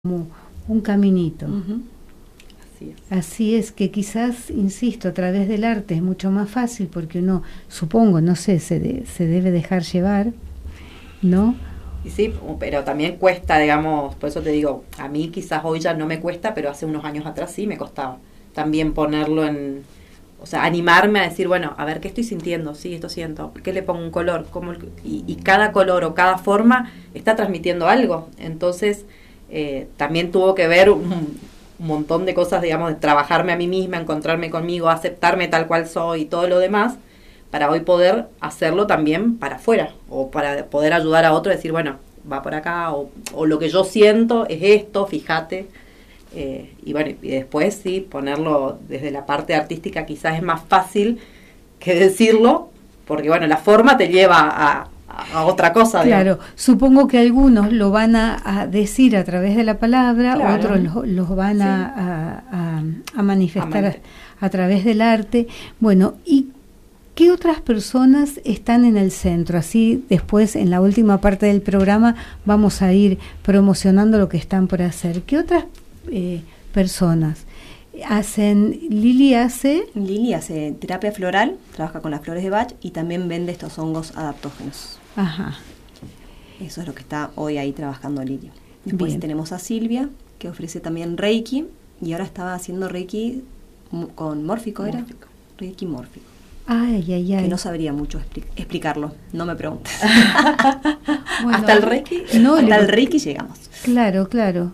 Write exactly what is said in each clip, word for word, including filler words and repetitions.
como un caminito. Uh-huh. Así es. Así es que quizás, insisto, a través del arte es mucho más fácil porque uno, supongo, no sé, se, de, se debe dejar llevar, ¿no? Y sí, pero también cuesta, digamos, por eso te digo, a mí quizás hoy ya no me cuesta, pero hace unos años atrás sí me costaba también ponerlo en, o sea, animarme a decir, bueno, a ver, ¿qué estoy sintiendo? Sí, esto siento. ¿Qué le pongo un color? ¿Cómo? Y, y cada color o cada forma está transmitiendo algo. Entonces, eh, también tuvo que ver un, un montón de cosas, digamos, de trabajarme a mí misma, encontrarme conmigo, aceptarme tal cual soy y todo lo demás, para hoy poder hacerlo también para afuera, o para poder ayudar a otro, decir, bueno, va por acá, o, o lo que yo siento es esto, fíjate. Eh, y bueno, y después sí, ponerlo desde la parte artística quizás es más fácil que decirlo, porque bueno, la forma te lleva a, a otra cosa. Claro, digamos. Supongo que algunos lo van a, a decir a través de la palabra, Claro. otros los, los van Sí. a, a, a, a manifestar Amante. a, a través del arte. Bueno, ¿y qué otras personas están en el centro? Así después, en la última parte del programa, vamos a ir promocionando lo que están por hacer. ¿Qué otras eh, personas hacen? Lili hace... Lili hace terapia floral, trabaja con las flores de Bach y también vende estos hongos adaptógenos. Ajá. Eso es lo que está hoy ahí trabajando Lili. Después Bien. tenemos a Silvia, que ofrece también Reiki, y ahora estaba haciendo Reiki mu- con mórfico, ¿era? Mórfico. Reiki mórfico. Ay, ay, ay. Que no sabría mucho expli- explicarlo, no me preguntes. Bueno, Hasta el Reiki. No, Hasta le- el Reiki llegamos. Claro, claro.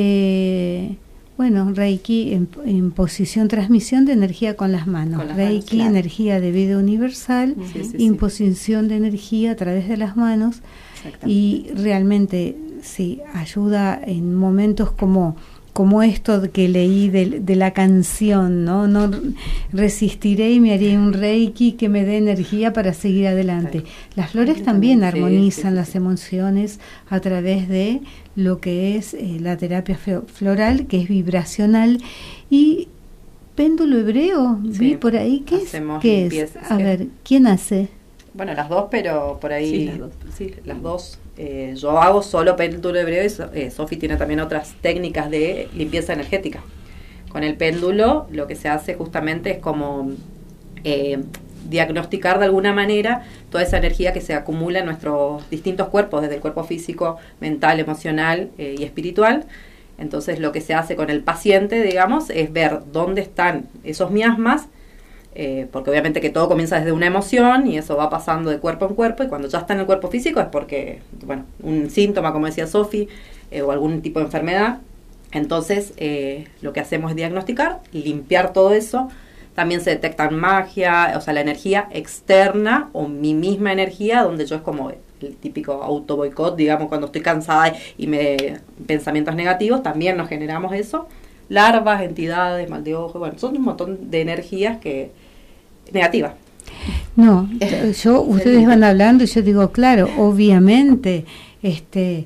Eh, bueno, Reiki en, en posición transmisión de energía con las manos. Con las Reiki, manos, claro. energía de vida universal, Sí, sí, sí. imposición de energía a través de las manos. Exactamente. Y realmente sí, ayuda en momentos como como esto que leí de, de la canción, ¿no? No resistiré y me haré un Reiki que me dé energía para seguir adelante. Claro. Las flores también Sí, armonizan sí, sí, las sí. emociones a través de lo que es eh, la terapia fe- floral, que es vibracional. Y péndulo hebreo, vi Sí, por ahí, ¿qué es? hacemos ¿Qué es? limpiezas, A sí. ver, ¿quién hace? Bueno, las dos, pero por ahí... Sí, las dos. Sí, las dos. Eh, yo hago solo péndulo hebreo y so- eh, Sofi tiene también otras técnicas de limpieza energética. Con el péndulo lo que se hace justamente es como eh, diagnosticar de alguna manera toda esa energía que se acumula en nuestros distintos cuerpos, desde el cuerpo físico, mental, emocional eh, y espiritual. Entonces lo que se hace con el paciente, digamos, es ver dónde están esos miasmas, Eh, porque obviamente que todo comienza desde una emoción y eso va pasando de cuerpo en cuerpo, y cuando ya está en el cuerpo físico es porque, bueno, un síntoma, como decía Sofi, eh, o algún tipo de enfermedad. Entonces eh, lo que hacemos es diagnosticar, limpiar todo eso. También se detectan magia, o sea, la energía externa o mi misma energía, donde yo es como el típico auto boicot, digamos, cuando estoy cansada y me pensamientos negativos, también nos generamos eso. Larvas, entidades, mal de ojo, bueno, son un montón de energías que negativas. No, yo, ustedes van hablando y yo digo, claro, obviamente, este,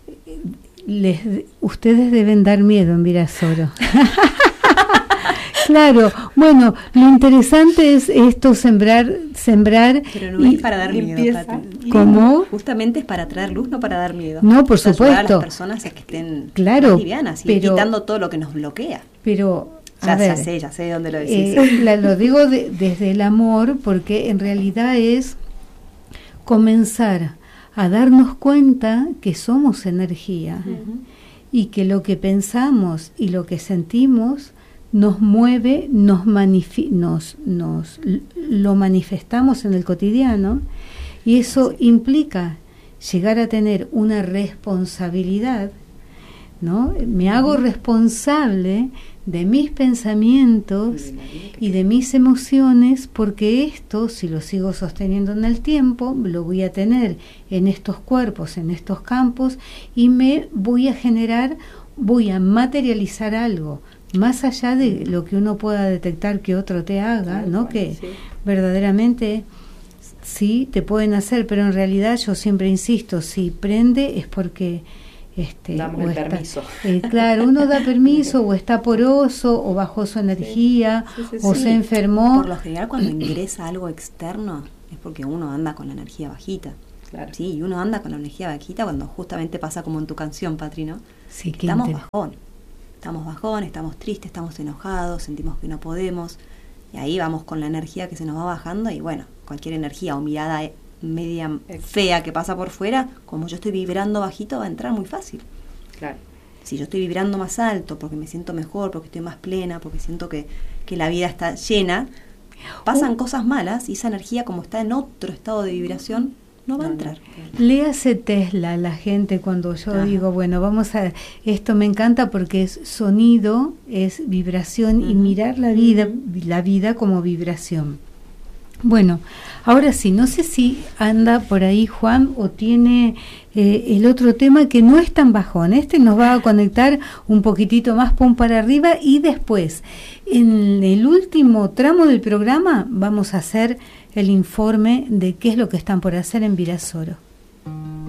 les, ustedes deben dar miedo en Virasoro. Claro, bueno, lo interesante es esto, sembrar, sembrar. Pero no y- es para dar miedo, limpieza. Pati. ¿Cómo? Justamente es para traer luz, no para dar miedo. No, por Es ayudar a supuesto. las personas a que estén Claro, más livianas y pero- quitando todo lo que nos bloquea. Pero, a Ya, ver, ya sé, ya sé de dónde lo decís. Eh, la- lo digo de- desde el amor, porque en realidad es comenzar a darnos cuenta que somos energía y que lo que pensamos y lo que sentimos nos mueve, nos, manifi- nos, nos l- lo manifestamos en el cotidiano, y eso implica llegar a tener una responsabilidad, ¿no? Me hago responsable de mis pensamientos y de mis emociones, porque esto, si lo sigo sosteniendo en el tiempo, lo voy a tener en estos cuerpos, en estos campos, y me voy a generar, voy a materializar algo, más allá de lo que uno pueda detectar que otro te haga, ¿no? Que Sí. verdaderamente sí te pueden hacer, pero en realidad yo siempre insisto, si prende es porque este Damos o el está- permiso. eh, claro, uno da permiso o está poroso o bajó su energía Sí, sí, sí, o sí. se enfermó. Por lo general, cuando ingresa algo externo, es porque uno anda con la energía bajita. Claro. Sí, y uno anda con la energía bajita cuando justamente pasa como en tu canción, Patri, ¿no? Sí, que estamos bajón. Estamos bajón, estamos tristes, estamos enojados, sentimos que no podemos. Y ahí vamos con la energía que se nos va bajando y bueno, cualquier energía o mirada media fea que pasa por fuera, como yo estoy vibrando bajito, va a entrar muy fácil. Claro. Si yo estoy vibrando más alto, porque me siento mejor, porque estoy más plena, porque siento que, que la vida está llena, pasan uh. cosas malas y esa energía, como está en otro estado de vibración, no va no, a entrar. No. Le hace Tesla a la gente cuando yo Ajá. digo, bueno, vamos a... Esto me encanta porque es sonido, es vibración uh-huh. y mirar la vida, uh-huh. la vida como vibración. Bueno, ahora sí, no sé si anda por ahí Juan o tiene eh, el otro tema que no es tan bajón. Este nos va a conectar un poquitito más pum para arriba y después, en el último tramo del programa, vamos a hacer el informe de qué es lo que están por hacer en Virasoro.